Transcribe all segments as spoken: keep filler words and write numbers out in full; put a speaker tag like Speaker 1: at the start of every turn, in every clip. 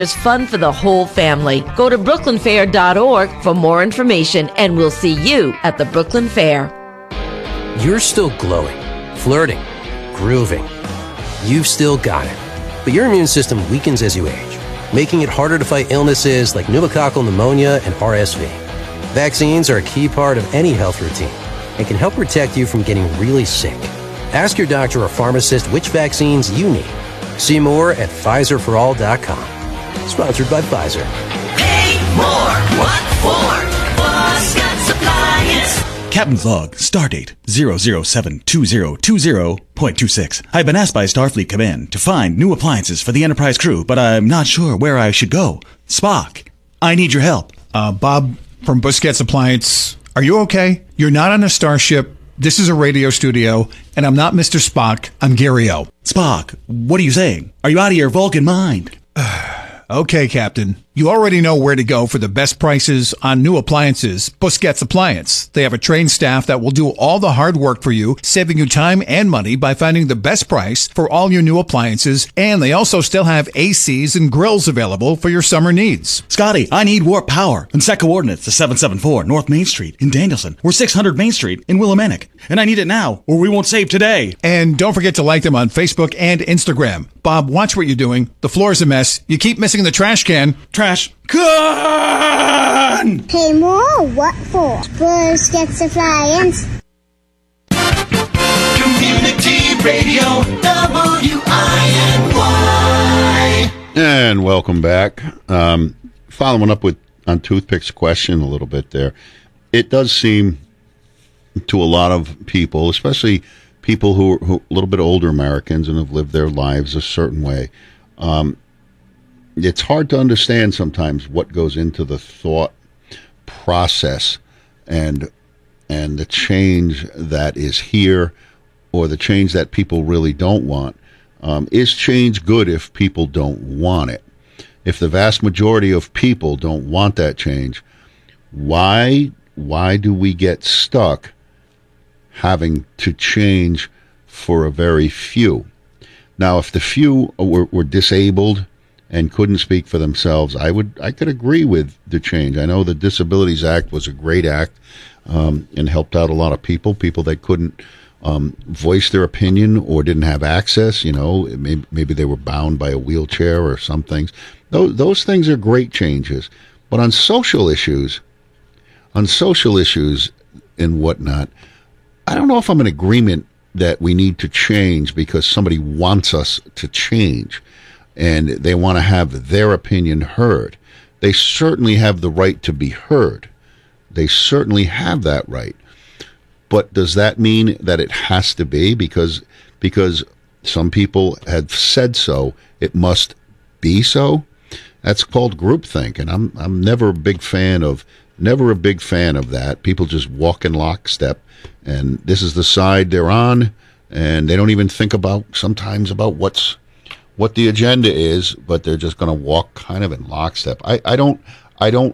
Speaker 1: It's fun for the whole family. Go to brooklyn fair dot org for more information, and we'll see you at the Brooklyn Fair.
Speaker 2: You're still glowing, flirting, grooving. You've still got it. But your immune system weakens as you age, making it harder to fight illnesses like pneumococcal pneumonia and R S V. Vaccines are a key part of any health routine and can help protect you from getting really sick. Ask your doctor or pharmacist which vaccines you need. See more at Pfizer for all dot com. Sponsored by Pfizer.
Speaker 3: Pay more. What for? Boscott Appliance.
Speaker 4: Captain's log, stardate zero zero seven two zero two zero point two six. I've been asked by Starfleet Command to find new appliances for the Enterprise crew, but I'm not sure where I should go. Spock, I need your help.
Speaker 5: Uh, Bob from Busquets Appliance, are you okay? You're not on a starship. This is a radio studio, and I'm not Mister Spock. I'm Gary O.
Speaker 4: Spock, what are you saying? Are you out of your Vulcan mind?
Speaker 5: Okay, Captain. You already know where to go for the best prices on new appliances. Busquets Appliance. They have a trained staff that will do all the hard work for you, saving you time and money by finding the best price for all your new appliances. And they also still have A Cs and grills available for your summer needs.
Speaker 4: Scotty, I need warp power. And set coordinates to seven seven four North Main Street in Danielson or six hundred Main Street in Willimantic. And I need it now or we won't save today.
Speaker 5: And don't forget to like them on Facebook and Instagram. Bob, watch what you're doing. The floor's a mess. You keep missing the trash can.
Speaker 4: Trash can!
Speaker 6: Pay more? What for? Busquets Appliance.
Speaker 3: Community Radio, W I N Y.
Speaker 7: And welcome back. Um, following up with on Toothpick's question a little bit there, it does seem to a lot of people, especially people who are who, a little bit older Americans and have lived their lives a certain way, um, it's hard to understand sometimes what goes into the thought process and and the change that is here or the change that people really don't want. Um, is change good if people don't want it? If the vast majority of people don't want that change, why why do we get stuck having to change for a very few? Now, if the few were, were disabled and couldn't speak for themselves, I would I could agree with the change. I know the Disabilities Act was a great act um, and helped out a lot of people, people that couldn't um, voice their opinion or didn't have access. You know, maybe, maybe they were bound by a wheelchair or some things. Those, those things are great changes. But on social issues, on social issues and whatnot, I don't know if I'm in agreement that we need to change because somebody wants us to change and they want to have their opinion heard. They certainly have the right to be heard. They certainly have that right. But does that mean that it has to be because because some people have said so, it must be so? That's called groupthink, and I'm I'm never a big fan of never a big fan of that. People just walk in lockstep, and this is the side they're on, and they don't even think about sometimes about what's what the agenda is, but they're just going to walk kind of in lockstep. I, I don't I don't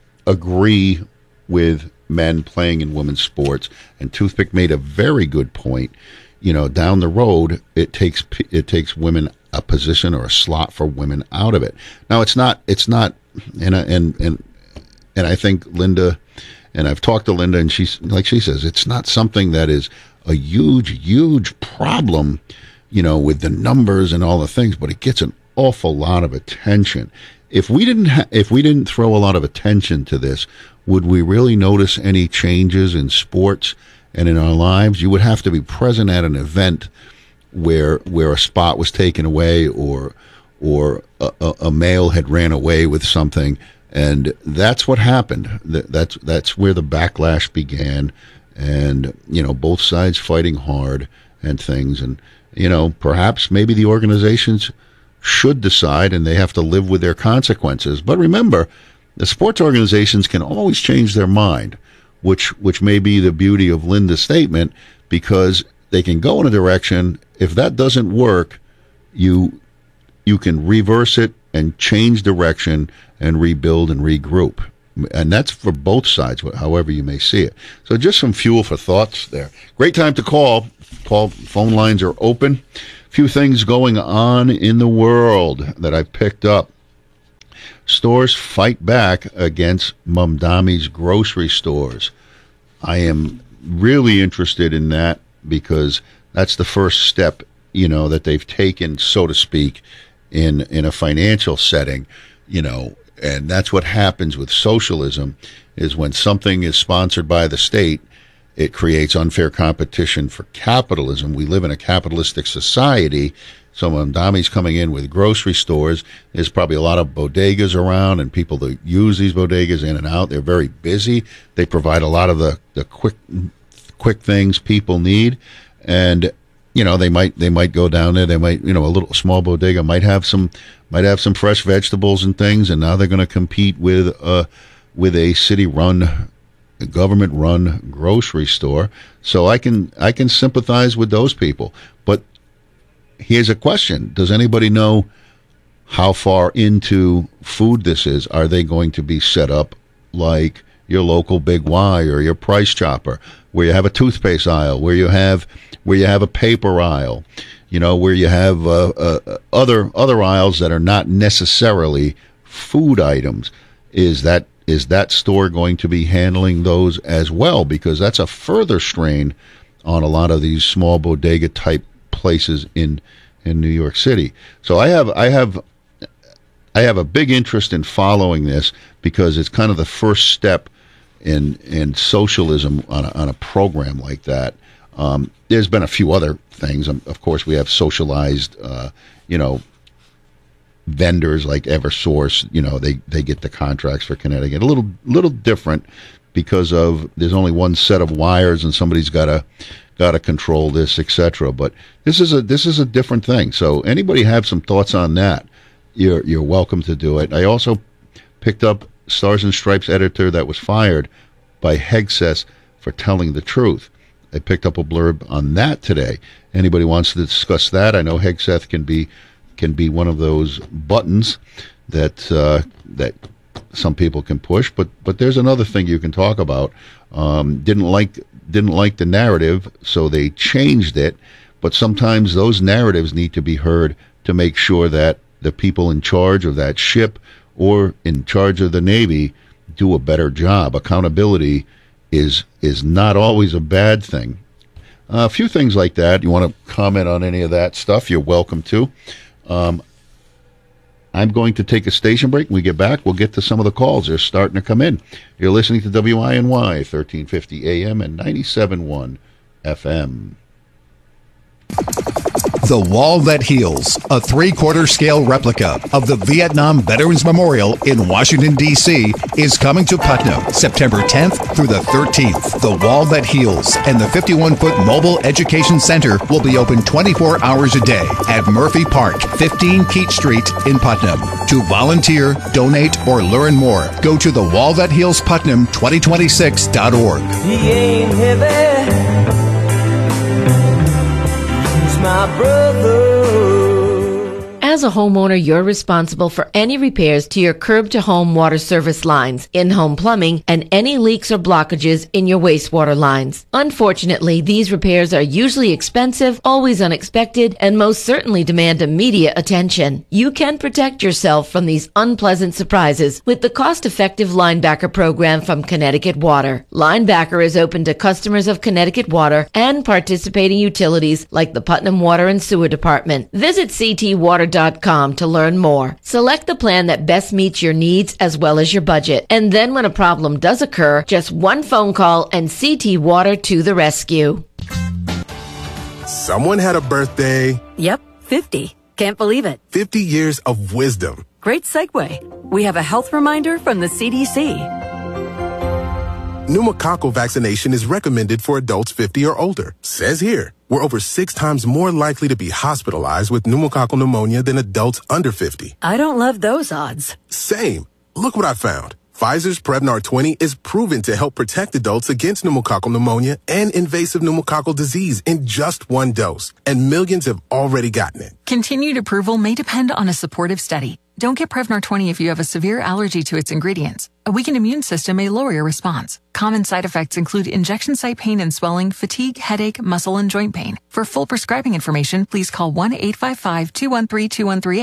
Speaker 7: agree with men playing in women's sports, and Toothpick made a very good point. You know, down the road, it takes it takes women a position or a slot for women out of it. Now, it's not it's not, and and and and I think Linda, and I've talked to Linda, and she's like she says, it's not something that is a huge huge problem, you know, with the numbers and all the things, but it gets an awful lot of attention. If we didn't ha- if we didn't throw a lot of attention to this, would we really notice any changes in sports and in our lives? You would have to be present at an event where where a spot was taken away or or a, a, a male had ran away with something, and that's what happened. That, that's that's where the backlash began, and you know, both sides fighting hard and things, and you know, perhaps maybe the organizations should decide and they have to live with their consequences. But remember, the sports organizations can always change their mind, which which may be the beauty of Linda's statement, because they can go in a direction. If that doesn't work, you you can reverse it and change direction and rebuild and regroup. And that's for both sides, however you may see it. So just some fuel for thoughts there. Great time to call. Call phone lines are open. A few things going on in the world that I've picked up. stores fight back against Mamdami's grocery stores. I am really interested in that because that's the first step, you know, that they've taken, so to speak, in in a financial setting, you know, and that's what happens with socialism is when something is sponsored by the state, it creates unfair competition for capitalism. We live in a capitalistic society. So Mamdami's coming in with grocery stores. There's probably a lot of bodegas around and people that use these bodegas in and out. They're very busy. They provide a lot of the, the quick quick things people need. And, you know, they might they might go down there. They might, you know, a little small bodega might have some might have some fresh vegetables and things. And now they're going to compete with uh with a city-run, government-run grocery store. So I can I can sympathize with those people. But here's a question. Does anybody know how far into food this is? Are they going to be set up like your local Big Y or your Price Chopper, where you have a toothpaste aisle, where you have where you have a paper aisle, you know, where you have uh, uh, other other aisles that are not necessarily food items? Is that is that store going to be handling those as well? Because that's a further strain on a lot of these small bodega type places in in New York City. So I have I have I have a big interest in following this because it's kind of the first step in in socialism on a, on a program like that. Um, there's been a few other things. Um, of course, we have socialized, uh, you know, vendors like Eversource. You know, they they get the contracts for Connecticut. A little little different because of there's only one set of wires and somebody's got to got to control this, et cetera. But this is a this is a different thing. So anybody have some thoughts on that? You're you're welcome to do it. I also picked up Stars and Stripes editor that was fired by Hegseth for telling the truth. I picked up a blurb on that today. Anybody wants to discuss that? I know Hegseth can be can be one of those buttons that uh, that some people can push. But but there's another thing you can talk about. Um, didn't like didn't like the narrative, so they changed it. But sometimes those narratives need to be heard to make sure that the people in charge of that ship or in charge of the Navy do a better job. Accountability is is not always a bad thing. Uh, a few things like that. You want to comment on any of that stuff, you're welcome to. Um, I'm going to take a station break. When we get back, we'll get to some of the calls. They're starting to come in. You're listening to W I N Y, thirteen fifty A M and ninety-seven point one F M.
Speaker 5: The Wall That Heals, a three-quarter scale replica of the Vietnam Veterans Memorial in Washington, D C, is coming to Putnam September tenth through the thirteenth. The Wall That Heals and the fifty-one foot Mobile Education Center will be open twenty-four hours a day at Murphy Park, fifteen Keach Street in Putnam. To volunteer, donate, or learn more, go to the wall that heals putnam twenty twenty-six dot org.
Speaker 8: He ain't heavy. My brother.
Speaker 1: As a homeowner, you're responsible for any repairs to your curb-to-home water service lines, in-home plumbing, and any leaks or blockages in your wastewater lines. Unfortunately, these repairs are usually expensive, always unexpected, and most certainly demand immediate attention. You can protect yourself from these unpleasant surprises with the cost-effective Linebacker program from Connecticut Water. Linebacker is open to customers of Connecticut Water and participating utilities like the Putnam Water and Sewer Department. Visit c t water dot com to learn more. Select the plan that best meets your needs as well as your budget. And then when a problem does occur, just one phone call and C T Water to the rescue.
Speaker 9: Someone had a birthday.
Speaker 10: Yep, fifty. Can't believe it.
Speaker 9: fifty years of wisdom.
Speaker 10: Great segue. We have a health reminder from the C D C.
Speaker 9: Pneumococcal vaccination is recommended for adults fifty or older. Says here, we're over six times more likely to be hospitalized with pneumococcal pneumonia than adults under fifty.
Speaker 10: I don't love those odds.
Speaker 9: Same. Look what I found. Pfizer's Prevnar twenty is proven to help protect adults against pneumococcal pneumonia and invasive pneumococcal disease in just one dose. And millions have already gotten it.
Speaker 11: Continued approval may depend on a supportive study. Don't get Prevnar twenty if you have a severe allergy to its ingredients. A weakened immune system may lower your response. Common side effects include injection site pain and swelling, fatigue, headache, muscle, and joint pain. For full prescribing information, please call one eight five five, two one three, two one three eight.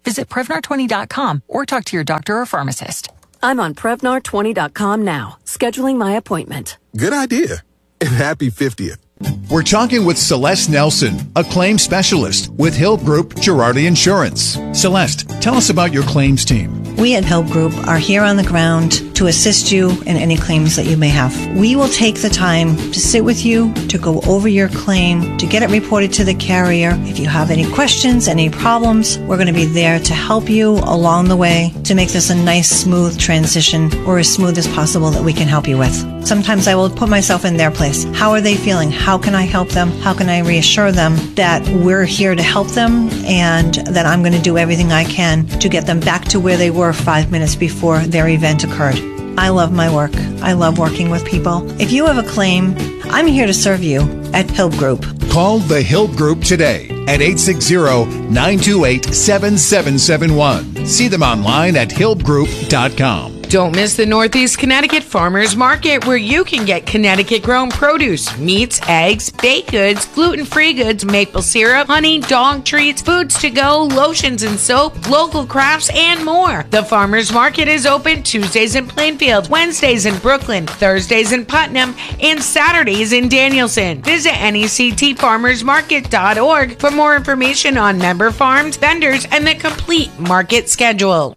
Speaker 11: Visit Prevnar twenty dot com or talk to your doctor or pharmacist.
Speaker 10: I'm on Prevnar twenty dot com now, scheduling my appointment.
Speaker 9: Good idea. And happy fiftieth.
Speaker 5: We're talking with Celeste Nelson, a claims specialist with Hill Group Girardi Insurance. Celeste, tell us about your claims team.
Speaker 12: We at Hill Group are here on the ground to assist you in any claims that you may have. We will take the time to sit with you, to go over your claim, to get it reported to the carrier. If you have any questions, any problems, we're going to be there to help you along the way to make this a nice, smooth transition, or as smooth as possible that we can help you with. Sometimes I will put myself in their place. How are they feeling? How can I help them? How can I reassure them that we're here to help them and that I'm going to do everything I can to get them back to where they were five minutes before their event occurred? I love my work. I love working with people. If you have a claim, I'm here to serve you at Hill Group.
Speaker 5: Call the Hill Group today at eight six zero, nine two eight, seven seven seven one. See them online at hill group dot com.
Speaker 13: Don't miss the Northeast Connecticut Farmers Market, where you can get Connecticut-grown produce, meats, eggs, baked goods, gluten-free goods, maple syrup, honey, dog treats, foods to go, lotions and soap, local crafts, and more. The Farmers Market is open Tuesdays in Plainfield, Wednesdays in Brooklyn, Thursdays in Putnam, and Saturdays in Danielson. Visit N E C T farmers market dot org for more information on member farms, vendors, and the complete market schedule.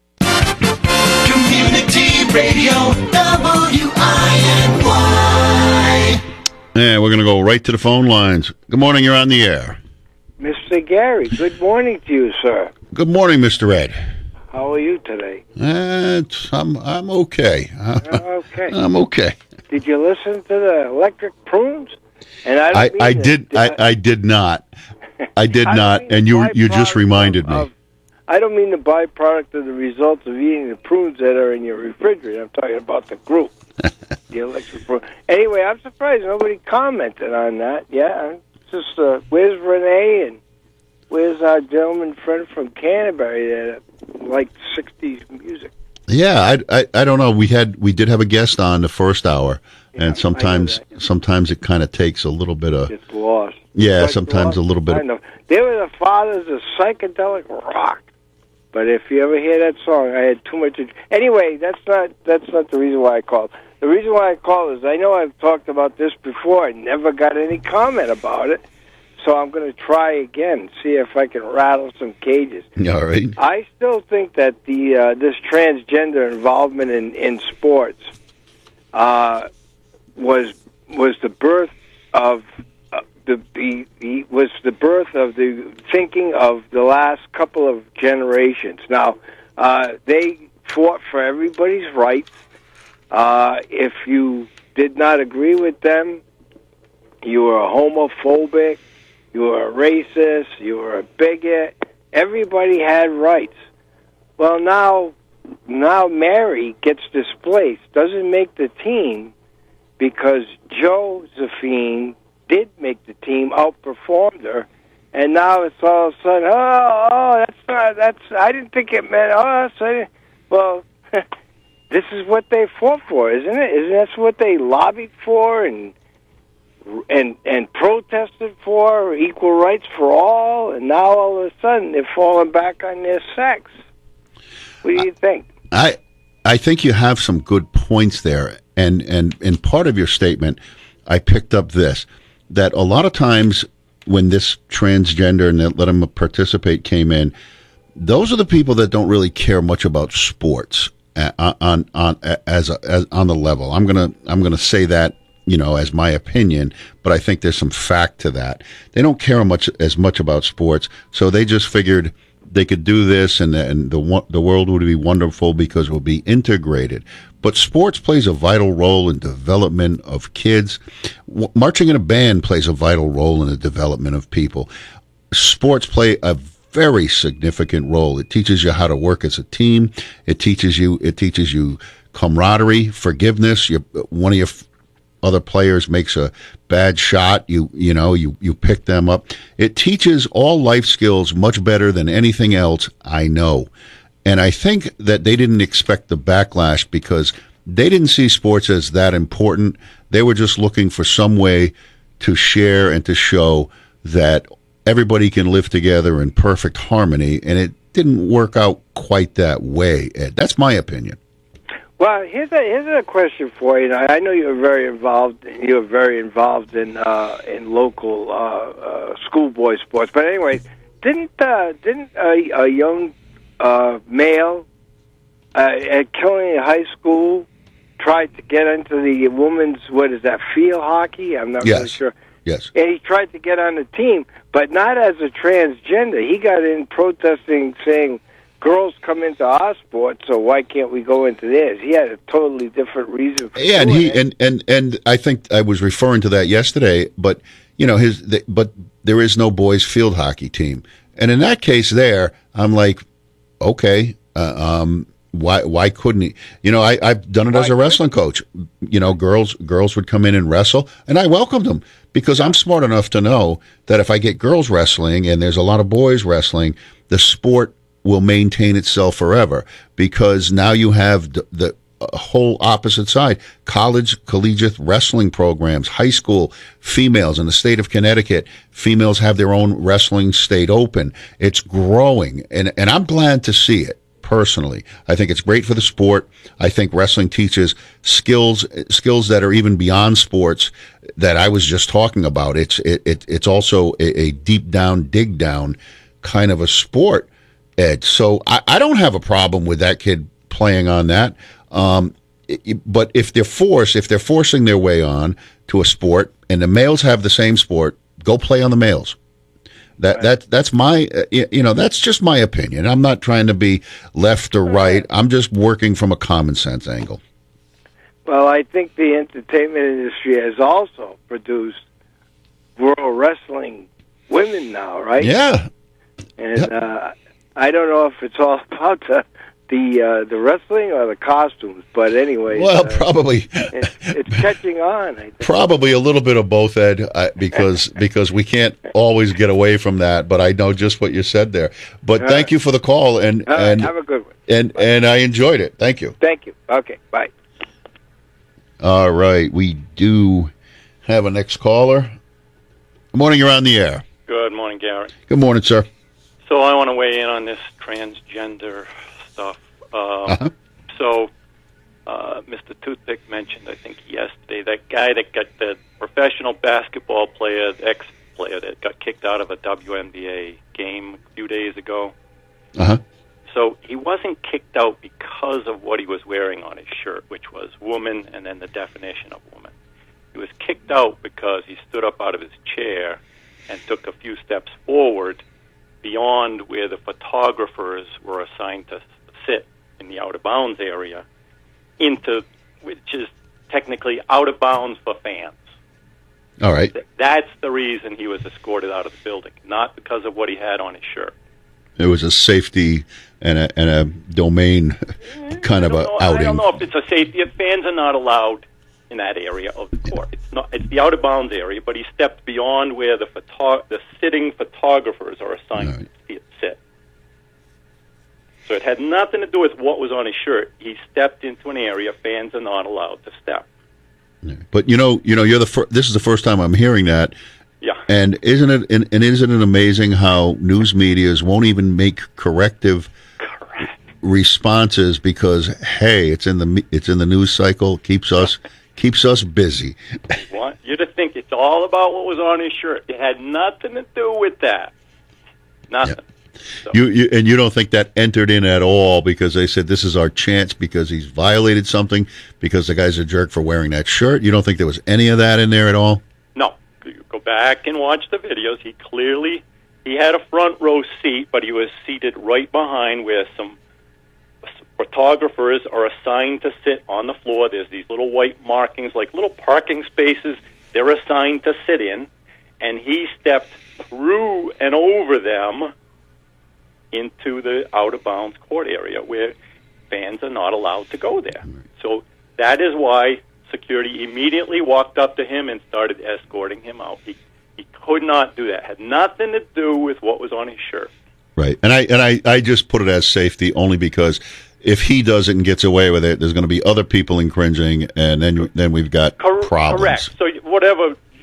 Speaker 3: Community Radio, W I N Y.
Speaker 7: And we're going to go right to the phone lines. Good morning, you're on the air.
Speaker 14: Mister Gary, good morning to you, sir.
Speaker 7: Good morning, Mister Ed.
Speaker 14: How are you today?
Speaker 7: Uh, it's, I'm, I'm okay.
Speaker 14: Okay.
Speaker 7: I'm okay.
Speaker 14: Did you listen to the Electric Prunes? And I, don't
Speaker 7: I,
Speaker 14: mean
Speaker 7: I
Speaker 14: to-
Speaker 7: did I, I did not. I did
Speaker 14: I don't
Speaker 7: not,
Speaker 14: mean
Speaker 7: and
Speaker 14: the
Speaker 7: you you just
Speaker 14: byproduct
Speaker 7: reminded me.
Speaker 14: of- I don't mean the byproduct of the results of eating the prunes that are in your refrigerator. I'm talking about the group, the Electric Prune. Anyway, I'm surprised nobody commented on that. Yeah, it's just uh, where's Renee and where's our gentleman friend from Canterbury that liked sixties music?
Speaker 7: Yeah, I, I I don't know. We had we did have a guest on the first hour, and sometimes sometimes it kind of takes a little bit of
Speaker 14: It's lost.
Speaker 7: yeah,
Speaker 14: It's
Speaker 7: sometimes
Speaker 14: lost.
Speaker 7: a little bit.
Speaker 14: I
Speaker 7: Of,
Speaker 14: know. They were the fathers of psychedelic rock. But if you ever hear that song, I had too much. Ad- anyway, that's not that's not the reason why I called. The reason why I called is I know I've talked about this before. I never got any comment about it, so I'm going to try again, see if I can rattle some cages.
Speaker 7: all right.
Speaker 14: I still think that the uh, this transgender involvement in in sports uh, was was the birth of uh, the, the the was the birth of the thinking of the last couple of generations. Now uh, they fought for everybody's rights. Uh, if you did not agree with them, you were homophobic, you were a racist, you were a bigot. Everybody had rights. Well, now, now Mary gets displaced, doesn't make the team because Josephine did make the team, outperformed her, and now it's all of a sudden, oh, oh, that's not, that's, I didn't think it meant us. I didn't. Well, this is what they fought for, isn't it? Isn't that what they lobbied for and and and protested for, equal rights for all? And now all of a sudden they're falling back on their sex. What do you think?
Speaker 7: I I think you have some good points there, and and in part of your statement, I picked up this, that a lot of times when this transgender and let them participate came in, those are the people that don't really care much about sports uh, on on as, a, as on the level. I'm gonna I'm gonna say that, you know, as my opinion, but I think there's some fact to that. They don't care much as much about sports, so they just figured they could do this, and and the the world would be wonderful because it will be integrated. But sports plays a vital role in development of kids. W- marching in a band plays a vital role in the development of people. Sports play a very significant role. It teaches you how to work as a team. It teaches you. It teaches you camaraderie, forgiveness. You, one of your f- other players makes a bad shot, you you know, you, you pick them up. It teaches all life skills much better than anything else I know. And I think that they didn't expect the backlash because they didn't see sports as that important. They were just looking for some way to share and to show that everybody can live together in perfect harmony. And it didn't work out quite that way, Ed. That's my opinion.
Speaker 14: Well, here's a here's a question for you. Now, I know you're very involved. You're very involved in uh, in local uh, uh, schoolboy sports. But anyway, didn't uh, didn't a, a young uh, male uh, at Killeen High School try to get into the women's, what is that, field hockey? I'm not
Speaker 7: yes.
Speaker 14: really sure.
Speaker 7: Yes.
Speaker 14: And he tried to get on the team, but not as a transgender. He got in protesting, saying, girls come into our sport, so why can't we go into theirs? He had a totally different reason for
Speaker 7: yeah, and
Speaker 14: doing
Speaker 7: he
Speaker 14: it.
Speaker 7: and, and and I think I was referring to that yesterday. But you know, his the, but there is no boys field hockey team, and in that case, there I'm like, okay, uh, um, why why couldn't he? You know, I I've done it as a wrestling coach. You know, girls girls would come in and wrestle, and I welcomed them because I'm smart enough to know that if I get girls wrestling and there's a lot of boys wrestling, the sport will maintain itself forever, because now you have the, the uh, whole opposite side. College, collegiate wrestling programs, high school, females in the state of Connecticut, females have their own wrestling state open. It's growing, and, and I'm glad to see it. Personally, I think it's great for the sport. I think wrestling teaches skills, skills that are even beyond sports that I was just talking about. It's it, it it's also a, a deep down, dig down kind of a sport, Ed. So I, I don't have a problem with that kid playing on that. Um, it, but if they're forced, if they're forcing their way on to a sport, and the males have the same sport, go play on the males. That right. that that's my uh, you know that's just my opinion. I'm not trying to be left or right. I'm just working from a common sense angle.
Speaker 14: Well, I think the entertainment industry has also produced world wrestling women now, right?
Speaker 7: Yeah.
Speaker 14: And yep. uh, I don't know if it's all about the the, uh, the wrestling or the costumes, but anyway.
Speaker 7: Well,
Speaker 14: uh,
Speaker 7: probably.
Speaker 14: It's, it's catching on, I think.
Speaker 7: Probably a little bit of both, Ed, uh, because because we can't always get away from that. But I know just what you said there. But all thank right. you for the call, and
Speaker 14: all
Speaker 7: and
Speaker 14: right, have a good one.
Speaker 7: And bye. and I enjoyed it. Thank you.
Speaker 14: Thank you. Okay, bye.
Speaker 7: All right, we do have a next caller. Good morning. You're on the air.
Speaker 15: Good morning, Garrett.
Speaker 7: Good morning, sir.
Speaker 15: So I want to weigh in on this transgender stuff. Um,
Speaker 7: uh-huh.
Speaker 15: So uh, Mister Toothpick mentioned, I think yesterday, that guy that got the professional basketball player, the ex-player that got kicked out of a W N B A game a few days ago.
Speaker 7: Uh-huh.
Speaker 15: So he wasn't kicked out because of what he was wearing on his shirt, which was woman and then the definition of woman. He was kicked out because he stood up out of his chair and took a few steps forward beyond where the photographers were assigned to sit in the out-of-bounds area, into, which is technically out-of-bounds for fans.
Speaker 7: All right.
Speaker 15: That's the reason he was escorted out of the building, not because of what he had on his shirt.
Speaker 7: It was a safety and a, and a domain kind of a
Speaker 15: know,
Speaker 7: outing.
Speaker 15: I don't know if it's a safety. If fans are not allowed in that area of the court. It's not. It's the out-of-bounds area, but he stepped beyond where the photo- the sitting photographers are assigned right. to sit. So it had nothing to do with what was on his shirt. He stepped into an area fans are not allowed to step.
Speaker 7: But you know, you know, you're the fir- this is the first time I'm hearing that.
Speaker 15: Yeah.
Speaker 7: And isn't it and, and isn't it amazing how news medias won't even make corrective
Speaker 15: Correct.
Speaker 7: responses because hey, it's in the it's in the news cycle, keeps us keeps us busy.
Speaker 15: What? You'd think it's all about what was on his shirt. It had nothing to do with that. Nothing.
Speaker 7: Yeah. So. You, you and you don't think that entered in at all because they said this is our chance because he's violated something because the guy's a jerk for wearing that shirt? You don't think there was any of that in there at all?
Speaker 15: No. You go back and watch the videos. He clearly he had a front row seat, but he was seated right behind where some photographers are assigned to sit on the floor. There's these little white markings, like little parking spaces they're assigned to sit in, and he stepped through and over them into the out-of-bounds court area where fans are not allowed to go there. So that is why security immediately walked up to him and started escorting him out. He, he could not do that. It had nothing to do with what was on his shirt.
Speaker 7: Right. And I and I, I just put it as safety only because if he does it and gets away with it, there's going to be other people infringing, and then then we've got
Speaker 15: Cor-
Speaker 7: problems.
Speaker 15: Correct. So whatever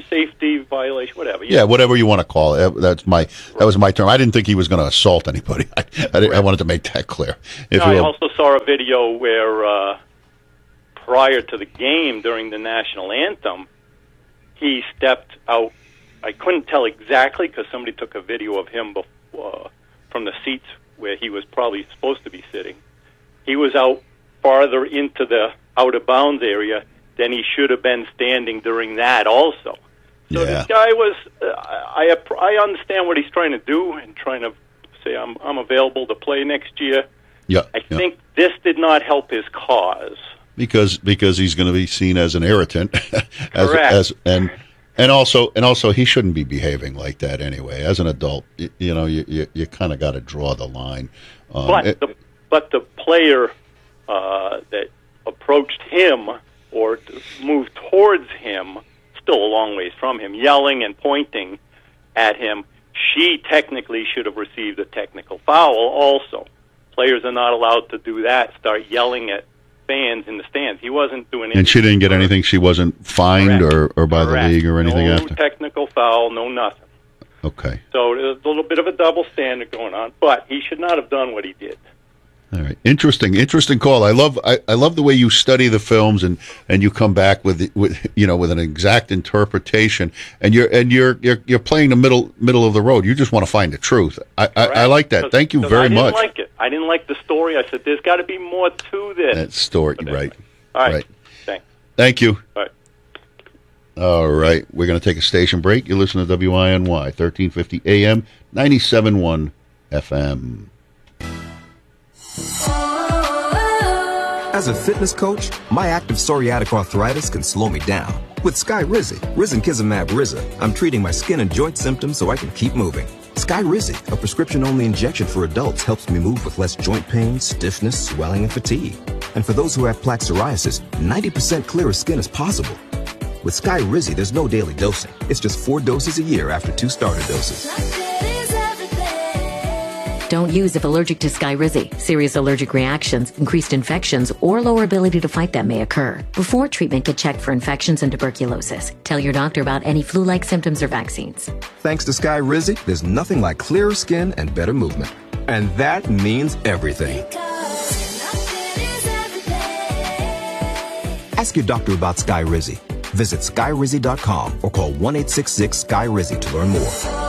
Speaker 15: safety violation, whatever.
Speaker 7: Yeah, whatever you want to call it. That's my that was my term. I didn't think he was going to assault anybody. I, I, I wanted to make that clear. If
Speaker 15: No, I
Speaker 7: you will-
Speaker 15: also saw a video where uh, prior to the game, during the national anthem, he stepped out. I couldn't tell exactly because somebody took a video of him before, uh, from the seats where he was probably supposed to be sitting. He was out farther into the out-of-bounds area than he should have been standing during that also. So
Speaker 7: yeah.
Speaker 15: this guy was, uh, I, I understand what he's trying to do and trying to say, I'm, I'm available to play next year.
Speaker 7: Yeah,
Speaker 15: I
Speaker 7: yeah.
Speaker 15: think this did not help his cause.
Speaker 7: because because he's going to be seen as an irritant, as,
Speaker 15: Correct.
Speaker 7: as and and also and also he shouldn't be behaving like that anyway. As an adult, you, you know, you you, you kind of got to draw the line. Um,
Speaker 15: But
Speaker 7: it-
Speaker 15: the but the player uh, that approached him or t- moved towards him, still a long ways from him, yelling and pointing at him, she technically should have received a technical foul also. Players are not allowed to do that, start yelling at fans in the stands. He wasn't doing anything.
Speaker 7: and she didn't get anything. She wasn't fined or, or by
Speaker 15: Correct.
Speaker 7: the league or anything
Speaker 15: no
Speaker 7: after.
Speaker 15: technical foul, no nothing.
Speaker 7: Okay.
Speaker 15: So there's a little bit of a double standard going on, but he should not have done what he did.
Speaker 7: All right, interesting, interesting call. I love, I, I love the way you study the films and, and you come back with, with, you know, with an exact interpretation. And you're and you're you're you're playing the middle middle of the road. You just want to find the truth. I I, I like that. Thank you
Speaker 15: Because
Speaker 7: very
Speaker 15: I didn't
Speaker 7: much.
Speaker 15: like it. I didn't like the story. I said, "There's got to be more to this."
Speaker 7: That story, right?
Speaker 15: All right.
Speaker 7: Right.
Speaker 15: Thanks.
Speaker 7: Thank you.
Speaker 15: All right.
Speaker 7: All right, we're going to take a station break. You listen to W I N Y, thirteen fifty A M, ninety-seven point one F M.
Speaker 16: As a fitness coach, my active psoriatic arthritis can slow me down. With Skyrizi, Risankizumab Riza, I'm treating my skin and joint symptoms so I can keep moving. Skyrizi, a prescription-only injection for adults, helps me move with less joint pain, stiffness, swelling, and fatigue. And for those who have plaque psoriasis, ninety percent clearer skin is possible. With Skyrizi, there's no daily dosing. It's just four doses a year after two starter doses.
Speaker 17: Don't use if allergic to Skyrizi. Serious allergic reactions, increased infections, or lower ability to fight them may occur. Before treatment, get checked for infections and tuberculosis. Tell your doctor about any flu-like symptoms or vaccines.
Speaker 16: Thanks to Skyrizi, there's nothing like clearer skin and better movement. And that means everything. Ask your doctor about Skyrizi. Visit skyrizi dot com or call one eight six six Sky Rizzy to learn more.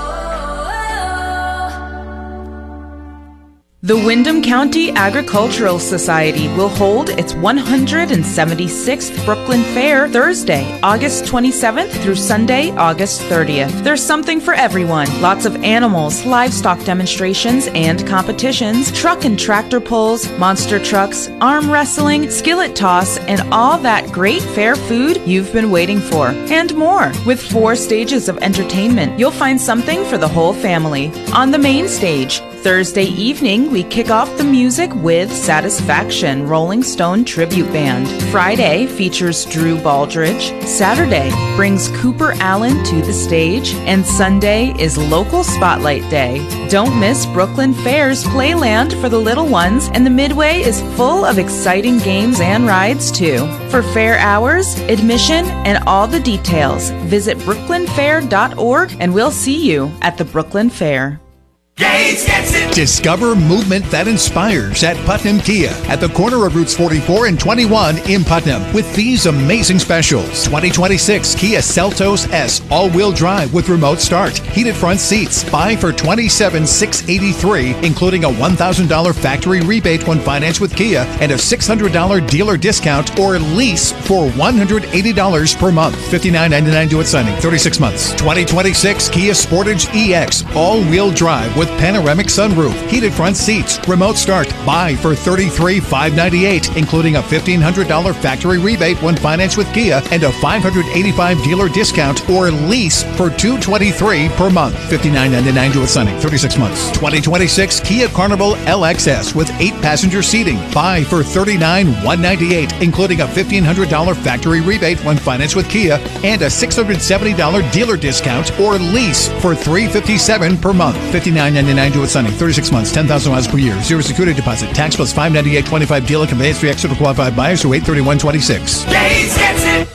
Speaker 18: The Windham County Agricultural Society will hold its one hundred seventy-sixth Brooklyn Fair Thursday, August twenty-seventh through Sunday, August thirtieth. There's something for everyone. Lots of animals, livestock demonstrations and competitions, truck and tractor pulls, monster trucks, arm wrestling, skillet toss, and all that great fair food you've been waiting for. And more. With four stages of entertainment, you'll find something for the whole family. On the main stage, Thursday evening, we kick off the music with Satisfaction Rolling Stone Tribute Band. Friday features Drew Baldridge. Saturday brings Cooper Allen to the stage. And Sunday is Local Spotlight Day. Don't miss Brooklyn Fair's Playland for the little ones, and the Midway is full of exciting games and rides too. For fair hours, admission, and all the details, visit brooklyn fair dot org and we'll see you at the Brooklyn Fair.
Speaker 5: Gates gets it. Discover movement that inspires at Putnam Kia at the corner of Routes forty-four and twenty-one in Putnam with these amazing specials. twenty twenty-six Kia Seltos S all-wheel drive with remote start, heated front seats. Buy for twenty-seven thousand six hundred eighty-three dollars, including a one thousand dollars factory rebate when financed with Kia and a six hundred dollars dealer discount or lease for one hundred eighty dollars per month. fifty-nine ninety-nine due at signing, thirty-six months. twenty twenty-six Kia Sportage E X all-wheel drive with panoramic sunroof, heated front seats, remote start. Buy for thirty-three thousand five hundred ninety-eight dollars, including a fifteen hundred dollars factory rebate when financed with Kia and a five hundred eighty-five dollars dealer discount or lease for two hundred twenty-three dollars per month. fifty-nine ninety-nine due at signing, thirty-six months. twenty twenty-six Kia Carnival L X S with eight passenger seating. Buy for thirty-nine thousand one hundred ninety-eight dollars, including a fifteen hundred dollars factory rebate when financed with Kia and a six hundred seventy dollars dealer discount or lease for three hundred fifty-seven dollars per month. fifty-nine ninety-nine due at signing, thirty-six months, ten thousand miles per year. Zero security deposit. Tax plus five hundred ninety-eight dollars and twenty-five cents dealer conveyance fee extra for qualified buyers through eight thirty-one twenty-six.
Speaker 3: Gates gets it.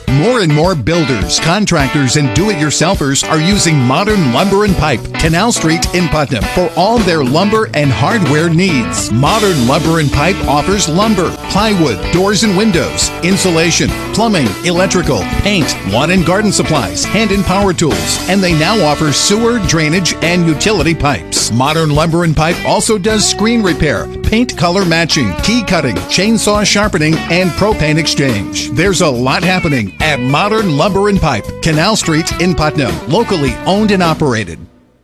Speaker 5: More and more builders, contractors, and do-it-yourselfers are using Modern Lumber and Pipe, Canal Street in Putnam, for all their lumber and hardware needs. Modern Lumber and Pipe offers lumber, plywood, doors and windows, insulation, plumbing, electrical, paint, lawn and garden supplies, hand and power tools, and they now offer sewer, drainage, and utility pipes. Modern Lumber and Pipe also does screen repair, paint color matching, key cutting, chainsaw sharpening, and propane exchange. There's a lot happening at Modern Lumber and Pipe, Canal Street in Putnam, locally owned and operated.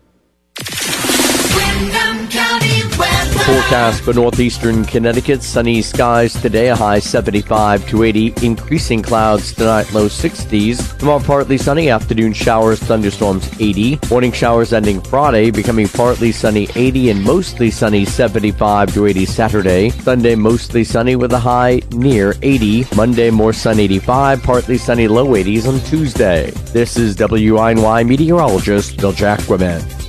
Speaker 3: Windham County weather.
Speaker 19: Forecast for northeastern Connecticut, sunny skies today, a high seventy-five to eighty, increasing clouds tonight, low sixties. Tomorrow partly sunny, afternoon showers, thunderstorms eighty. Morning showers ending Friday, becoming partly sunny eighty and mostly sunny seventy-five to eighty Saturday. Sunday mostly sunny with a high near eighty. Monday more sun eighty-five, partly sunny low eighties on Tuesday. This is W I N Y meteorologist Bill Jacquemin.